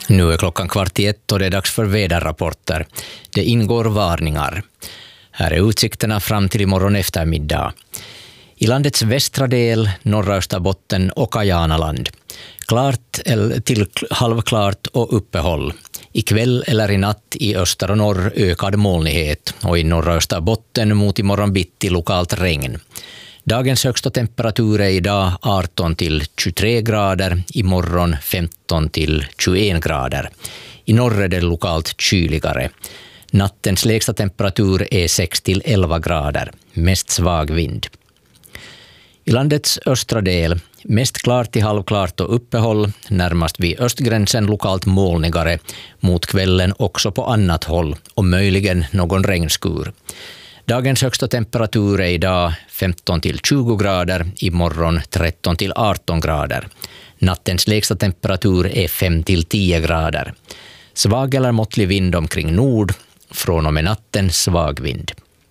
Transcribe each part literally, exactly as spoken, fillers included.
Nu är klockan kvart i ett och det är dags för väderrapporter. Det ingår varningar. Här är utsikterna fram till imorgon eftermiddag. I landets västra del, norra Österbotten och Kajanaland. Klart till halvklart och uppehåll. Ikväll eller i natt i öster och norr ökad molnighet och i norra Österbotten mot imorgon bitti lokalt regn. Dagens högsta temperatur är idag arton till tjugotre grader, imorgon femton till tjugoen grader. I norr är det lokalt kyligare. Nattens lägsta temperatur är sex till elva grader, mest svag vind. I landets östra del, mest klart till halvklart och uppehåll, närmast vid östgränsen lokalt molnigare, mot kvällen också på annat håll och möjligen någon regnskur. Dagens högsta temperatur är idag femton till tjugo grader, imorgon tretton till arton grader. Nattens lägsta temperatur är fem till tio grader. Svag eller måttlig vind omkring nord, från och med natten svag vind.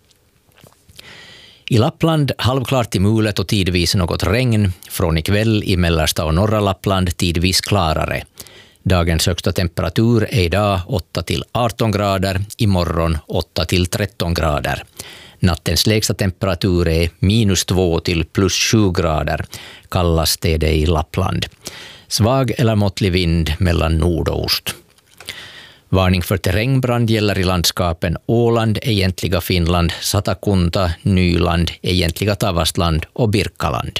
I Lappland halvklart till mulet och tidvis något regn, från ikväll i mellersta och norra Lappland tidvis klarare. Dagens högsta temperatur är idag åtta till arton grader, imorgon åtta till tretton grader. Nattens lägsta temperatur är minus två till plus sju grader, kallas det det i Lappland. Svag eller måttlig vind mellan nord och ost. Varning för terrängbrand gäller i landskapen Åland, egentliga Finland, Satakunta, Nyland, egentliga Tavastland och Birkaland.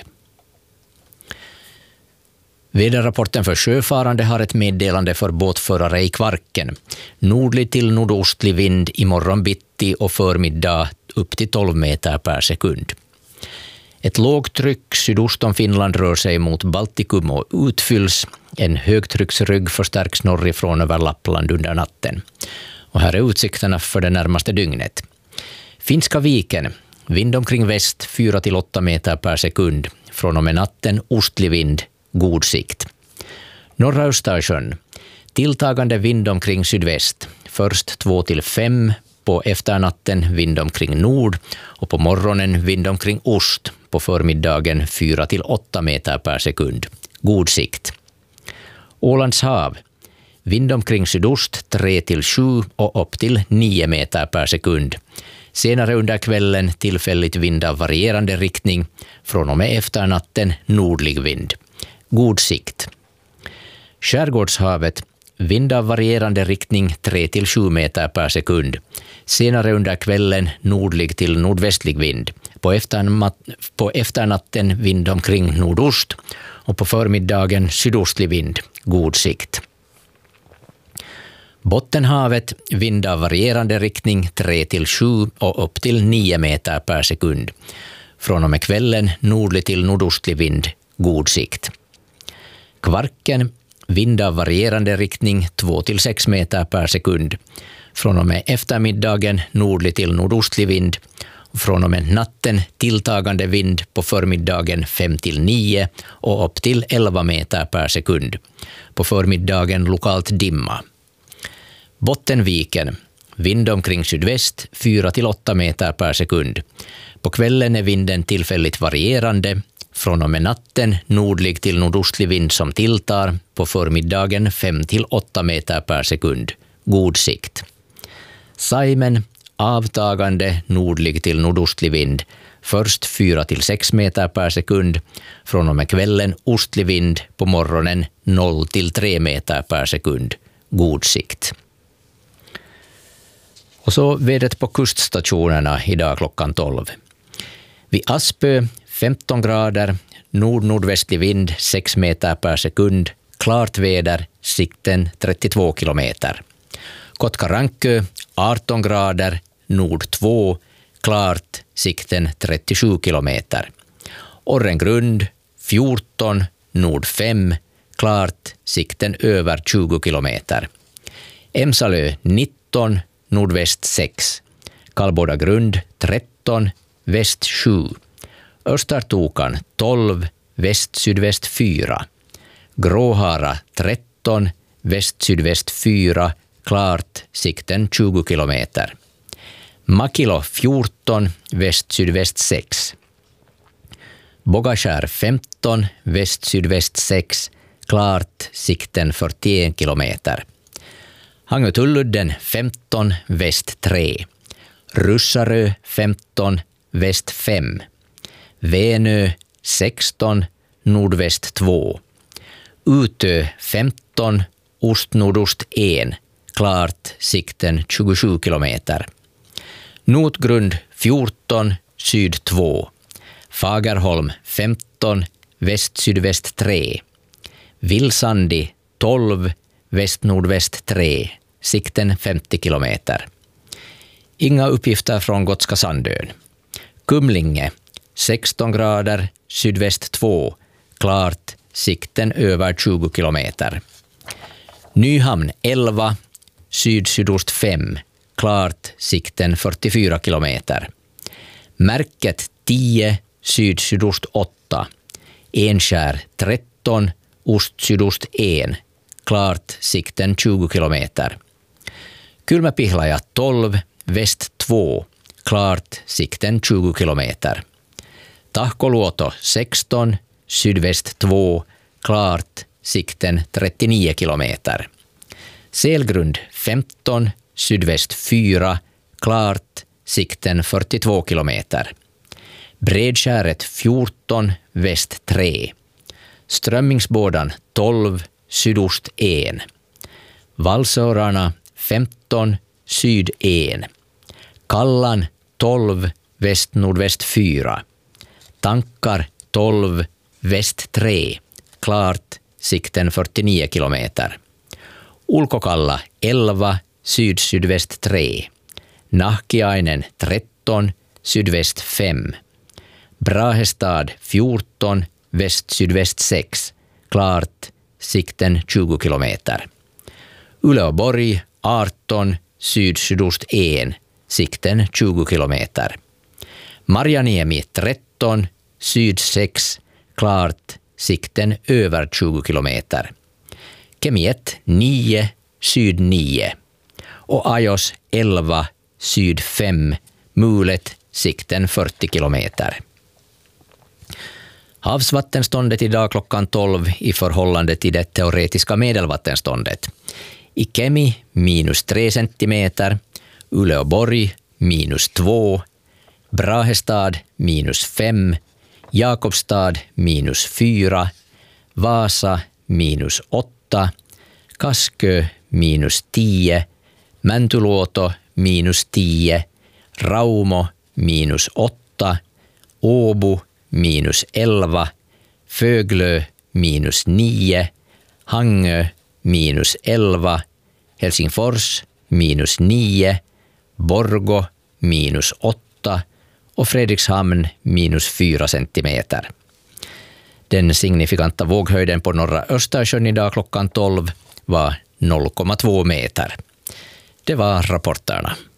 Väderrapporten för sjöfarande har ett meddelande för båtförare i Kvarken. Nordlig till nordostlig vind imorgon bitti och förmiddag upp till tolv meter per sekund. Ett lågtryck sydost om Finland rör sig mot Baltikum och utfylls. En högtrycksrygg förstärks norrifrån över Lappland under natten. Och här är utsikterna för det närmaste dygnet. Finska viken, vind omkring väst fyra till åtta meter per sekund. Från och med natten ostlig vind, god sikt. Norra Östersjön, tilltagande vind omkring sydväst. Först två till fem, på efternatten vind omkring nord och på morgonen vind omkring ost. På förmiddagen fyra till åtta meter per sekund. God sikt. Ålands hav, vind omkring sydost tre till sju och upp till nio meter per sekund. Senare under kvällen tillfälligt vind av varierande riktning. Från och med efternatten nordlig vind. God sikt. Skärgårdshavet, vind av varierande riktning tre till sju meter per sekund. Senare under kvällen nordlig till nordvästlig vind. På, efternatt, på efternatten vind omkring nordost och på förmiddagen sydostlig vind. God sikt. Bottenhavet, vind av varierande riktning tre till sju och upp till nio meter per sekund. Från och med kvällen nordlig till nordostlig vind. God sikt. Kvarken, vind av varierande riktning två till sex meter per sekund. Från och med eftermiddagen nordlig till nordostlig vind. Från och med natten tilltagande vind, på förmiddagen fem till nio och upp till elva meter per sekund. På förmiddagen lokalt dimma. Bottenviken, vind omkring sydväst fyra till åtta meter per sekund. På kvällen är vinden tillfälligt varierande. Från och med natten nordlig till nordostlig vind som tilltar. På förmiddagen fem till åtta meter per sekund. God sikt. Saimen, avtagande nordlig till nordostlig vind. Först fyra till sex meter per sekund. Från och med kvällen ostlig vind, på morgonen noll till tre meter per sekund. God sikt. Och så vädret på kuststationerna idag klockan tolv. Vid Aspö femton grader, nord-nordvästlig vind sex meter per sekund, klart väder, sikten trettiotvå kilometer. Kotkarankö arton grader, nord två, klart, sikten trettiosju kilometer. Orrengrund fjorton, nord fem, klart, sikten över tjugo kilometer. Emsalö nitton, nordväst sex. Kallbodagrund tretton, väst sju. Östertokan tolv, väst-sydväst fyra. Gråhara tretton, väst-sydväst fyra, klart, sikten tjugo kilometer. Makilo fjorton, väst-sydväst sex. Bogaskär femton, väst-sydväst sex, klart, sikten fyrtioen kilometer. Hangötulludden femton, väst tre. Russarö femton, väst fem. Venö sexton, nordväst två. Utö femton, ost-nordost en. Klart, sikten tjugosju kilometer. Notgrund fjorton, syd två. Fagerholm femton, väst-sydväst tre. Vilsandi tolv, väst-nordväst tre. Sikten femtio kilometer. Inga uppgifter från Gotska Sandön. Kumlinge sexton grader, sydväst två. Klart, sikten över tjugo kilometer. Nyhamn elva, syd-sydost fem. Klart, sikten fyrtiofyra kilometer. Märket tio, syd-sydost åtta. Enskär tretton, ost-sydost en. Klart, sikten tjugo kilometer. Kylmäpihlaja tolv, väst två. Klart, sikten tjugo kilometer. Tahkoluoto sexton, sydväst två. Klart, sikten trettionio kilometer. Selgrund femton, sydväst fyra. Klart, sikten fyrtiotvå kilometer. Bredskäret fjorton, väst tre. Strömmingsbådan tolv, sydost en. Valsörarna femton, syd en. Kallan tolv, väst-nordväst fyra. Tankar tolv, väst tre. Klart, sikten fyrtionio kilometer. Ulkokalla elva, syd-sydväst tre. Nahkiainen tretton, sydväst fem. Brahestad fjorton, väst-sydväst sex. Klart, sikten tjugo kilometer. Uleåborg arton, syd-sydost en. Sikten tjugo kilometer. Marjaniemi tretton, syd sex. Klart, sikten över tjugo kilometer. Kemiet nio, syd nio. Och Ajos elva, syd fem. Mulet, sikten fyrtio kilometer. Havsvattenståndet idag klockan tolv i förhållande till det teoretiska medelvattenståndet. I Kemi minus tre centimeter, Uleåborg minus två, Brahestad minus fem, Jakobstad minus fyra, Vasa minus åtta, Kaskö minus tio, Mäntyluoto minus tio, Raumo minus åtta, Åbo minus elva, Föglö minus nio, Hangö minus elva, Helsingfors minus nio, Borgå minus åtta och Fredrikshamn minus fyra centimeter. Den signifikanta våghöjden på norra Östersjön idag klockan tolv var noll komma två meter. Det var rapporterna.